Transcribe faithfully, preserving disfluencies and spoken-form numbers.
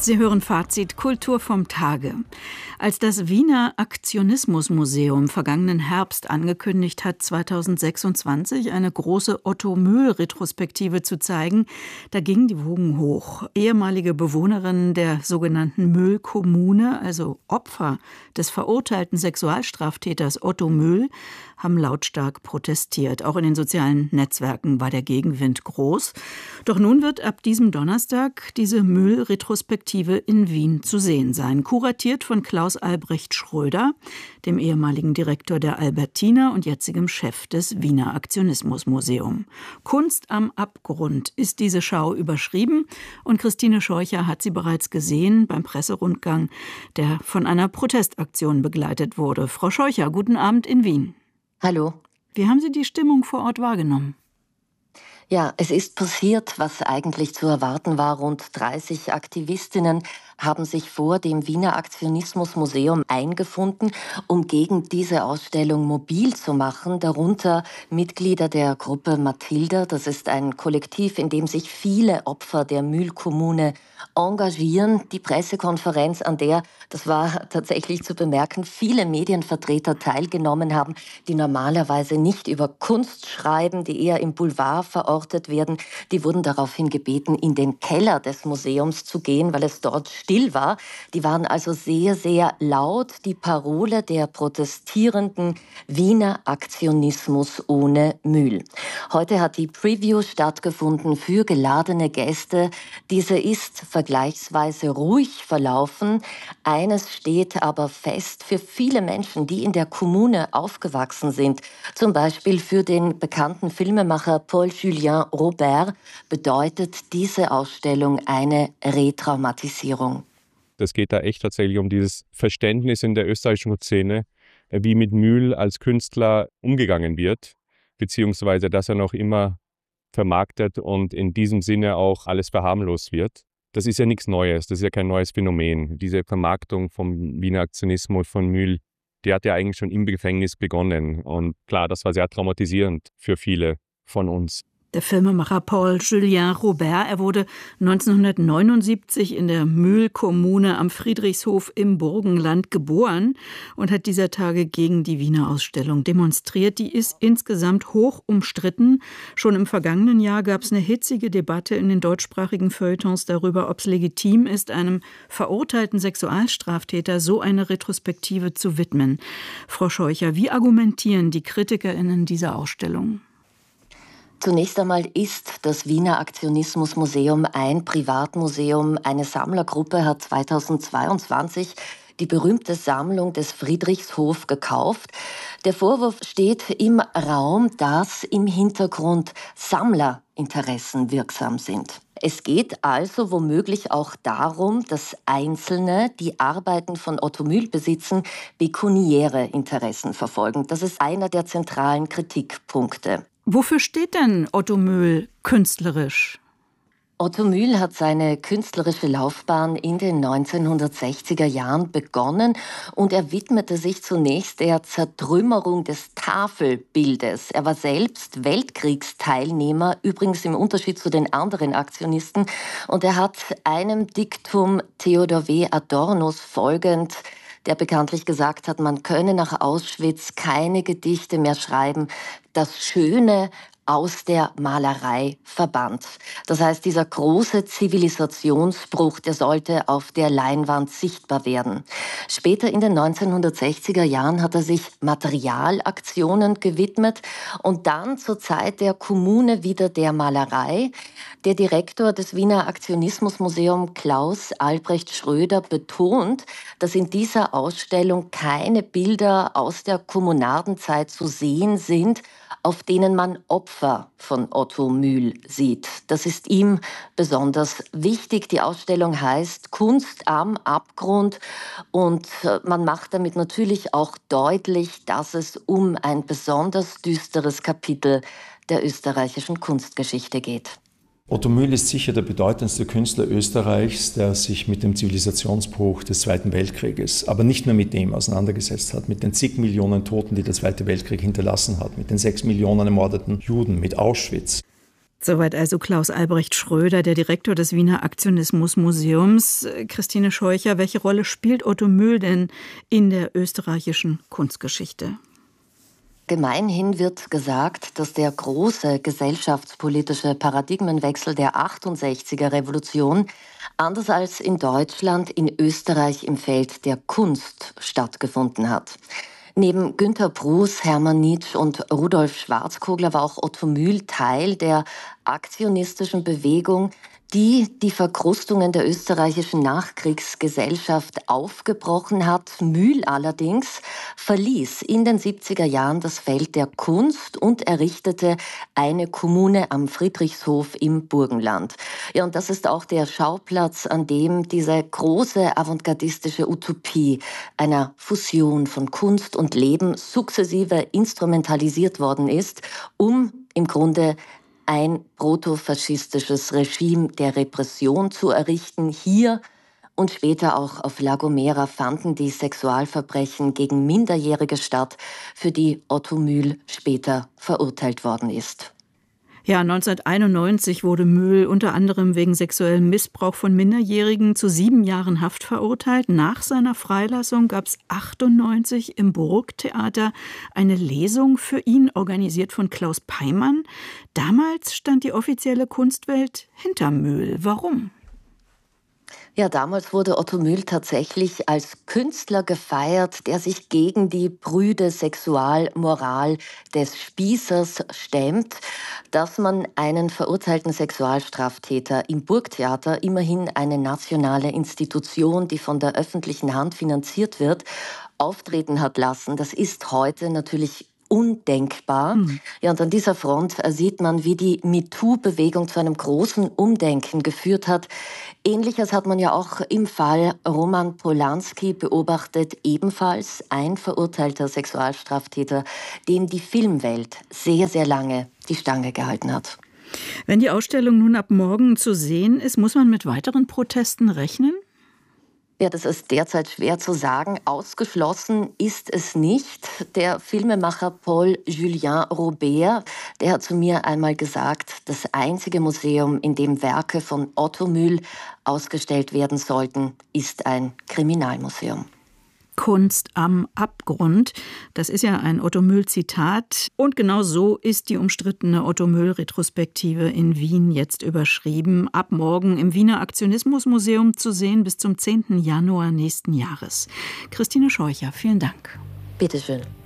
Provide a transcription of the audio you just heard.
Sie hören Fazit Kultur vom Tage. Als das Wiener Aktionismusmuseum vergangenen Herbst angekündigt hat, zweitausendsechsundzwanzig eine große Otto-Mühl-Retrospektive zu zeigen, da gingen die Wogen hoch. Ehemalige Bewohnerinnen der sogenannten Mühl-Kommune, also Opfer des verurteilten Sexualstraftäters Otto Mühl, haben lautstark protestiert. Auch in den sozialen Netzwerken war der Gegenwind groß. Doch nun wird ab diesem Donnerstag diese Mühl-Retrospektive in Wien zu sehen sein. Kuratiert von Klaus Albrecht Schröder, dem ehemaligen Direktor der Albertina und jetzigem Chef des Wiener Aktionismusmuseum. Kunst am Abgrund ist diese Schau überschrieben und Christine Scheucher hat sie bereits gesehen beim Presserundgang, der von einer Protestaktion begleitet wurde. Frau Scheucher, guten Abend in Wien. Hallo. Wie haben Sie die Stimmung vor Ort wahrgenommen? Ja, es ist passiert, was eigentlich zu erwarten war. Rund dreißig Aktivistinnen haben sich vor dem Wiener Aktionismusmuseum eingefunden, um gegen diese Ausstellung mobil zu machen, darunter Mitglieder der Gruppe Mathilda. Das ist ein Kollektiv, in dem sich viele Opfer der Mühl-Kommune engagieren. Die Pressekonferenz, an der, das war tatsächlich zu bemerken, viele Medienvertreter teilgenommen haben, die normalerweise nicht über Kunst schreiben, die eher im Boulevard verortet werden, die wurden daraufhin gebeten, in den Keller des Museums zu gehen, weil es dort still war. Die waren also sehr, sehr laut. Die Parole der protestierenden Wiener Aktionismus ohne Mühl. Heute hat die Preview stattgefunden für geladene Gäste. Diese ist vergleichsweise ruhig verlaufen. Eines steht aber fest für viele Menschen, die in der Kommune aufgewachsen sind. Zum Beispiel für den bekannten Filmemacher Paul-Julien Robert bedeutet diese Ausstellung eine Retraumatisierung. Es geht da echt tatsächlich um dieses Verständnis in der österreichischen Szene, wie mit Mühl als Künstler umgegangen wird, beziehungsweise dass er noch immer vermarktet und in diesem Sinne auch alles verharmlost wird. Das ist ja nichts Neues, das ist ja kein neues Phänomen. Diese Vermarktung vom Wiener Aktionismus von Mühl, die hat ja eigentlich schon im Gefängnis begonnen. Und klar, das war sehr traumatisierend für viele von uns. Der Filmemacher Paul-Julien Robert, er wurde neunzehnhundertneunundsiebzig in der Mühl-Kommune am Friedrichshof im Burgenland geboren und hat dieser Tage gegen die Wiener Ausstellung demonstriert. Die ist insgesamt hoch umstritten. Schon im vergangenen Jahr gab es eine hitzige Debatte in den deutschsprachigen Feuilletons darüber, ob es legitim ist, einem verurteilten Sexualstraftäter so eine Retrospektive zu widmen. Frau Scheucher, wie argumentieren die KritikerInnen dieser Ausstellung? Zunächst einmal ist das Wiener Aktionismusmuseum ein Privatmuseum. Eine Sammlergruppe hat zweitausendzweiundzwanzig die berühmte Sammlung des Friedrichshof gekauft. Der Vorwurf steht im Raum, dass im Hintergrund Sammlerinteressen wirksam sind. Es geht also womöglich auch darum, dass Einzelne, die Arbeiten von Otto Mühl besitzen, pekuniäre Interessen verfolgen. Das ist einer der zentralen Kritikpunkte. Wofür steht denn Otto Mühl künstlerisch? Otto Mühl hat seine künstlerische Laufbahn in den neunzehnhundertsechziger Jahren begonnen und er widmete sich zunächst der Zertrümmerung des Tafelbildes. Er war selbst Weltkriegsteilnehmer, übrigens im Unterschied zu den anderen Aktionisten, und er hat einem Diktum Theodor W. Adornos folgend, der bekanntlich gesagt hat, man könne nach Auschwitz keine Gedichte mehr schreiben, das Schöne aus der Malerei verbannt. Das heißt, dieser große Zivilisationsbruch, der sollte auf der Leinwand sichtbar werden. Später in den neunzehnhundertsechziger Jahren hat er sich Materialaktionen gewidmet und dann zur Zeit der Kommune wieder der Malerei. Der Direktor des Wiener Aktionismusmuseums Klaus Albrecht Schröder betont, dass in dieser Ausstellung keine Bilder aus der Kommunardenzeit zu sehen sind, auf denen man Opfer von Otto Mühl sieht. Das ist ihm besonders wichtig. Die Ausstellung heißt Kunst am Abgrund und man macht damit natürlich auch deutlich, dass es um ein besonders düsteres Kapitel der österreichischen Kunstgeschichte geht. Otto Mühl ist sicher der bedeutendste Künstler Österreichs, der sich mit dem Zivilisationsbruch des Zweiten Weltkrieges, aber nicht nur mit dem auseinandergesetzt hat, mit den zig Millionen Toten, die der Zweite Weltkrieg hinterlassen hat, mit den sechs Millionen ermordeten Juden, mit Auschwitz. Soweit also Klaus Albrecht Schröder, der Direktor des Wiener Aktionismus-Museums. Christine Scheucher, welche Rolle spielt Otto Mühl denn in der österreichischen Kunstgeschichte? Gemeinhin wird gesagt, dass der große gesellschaftspolitische Paradigmenwechsel der achtundsechziger Revolution anders als in Deutschland in Österreich im Feld der Kunst stattgefunden hat. Neben Günter Bruß, Hermann Nitsch und Rudolf Schwarzkogler war auch Otto Mühl Teil der aktionistischen Bewegung, die die Verkrustungen der österreichischen Nachkriegsgesellschaft aufgebrochen hat. Mühl allerdings verließ in den siebziger Jahren das Feld der Kunst und errichtete eine Kommune am Friedrichshof im Burgenland. Ja, und das ist auch der Schauplatz, an dem diese große avantgardistische Utopie einer Fusion von Kunst und Leben sukzessive instrumentalisiert worden ist, um im Grunde ein protofaschistisches Regime der Repression zu errichten. Hier und später auch auf La Gomera fanden die Sexualverbrechen gegen Minderjährige statt, für die Otto Mühl später verurteilt worden ist. Ja, neunzehnhunderteinundneunzig wurde Mühl unter anderem wegen sexuellem Missbrauch von Minderjährigen zu sieben Jahren Haft verurteilt. Nach seiner Freilassung gab es achtundneunzig im Burgtheater eine Lesung für ihn, organisiert von Klaus Peimann. Damals stand die offizielle Kunstwelt hinter Mühl. Warum? Ja, damals wurde Otto Mühl tatsächlich als Künstler gefeiert, der sich gegen die prüde Sexualmoral des Spießers stemmt. Dass man einen verurteilten Sexualstraftäter im Burgtheater, immerhin eine nationale Institution, die von der öffentlichen Hand finanziert wird, auftreten hat lassen, das ist heute natürlich undenkbar. Mhm. Ja, und an dieser Front sieht man, wie die MeToo-Bewegung zu einem großen Umdenken geführt hat. Ähnliches hat man ja auch im Fall Roman Polanski beobachtet, ebenfalls ein verurteilter Sexualstraftäter, dem die Filmwelt sehr, sehr lange die Stange gehalten hat. Wenn die Ausstellung nun ab morgen zu sehen ist, muss man mit weiteren Protesten rechnen? Ja, das ist derzeit schwer zu sagen. Ausgeschlossen ist es nicht. Der Filmemacher Paul Julien Robert, der hat zu mir einmal gesagt, das einzige Museum, in dem Werke von Otto Mühl ausgestellt werden sollten, ist ein Kriminalmuseum. Kunst am Abgrund. Das ist ja ein Otto Mühl-Zitat. Und genau so ist die umstrittene Otto Mühl-Retrospektive in Wien jetzt überschrieben. Ab morgen im Wiener Aktionismus-Museum zu sehen bis zum zehnten Januar nächsten Jahres. Christine Scheucher, vielen Dank. Bitteschön.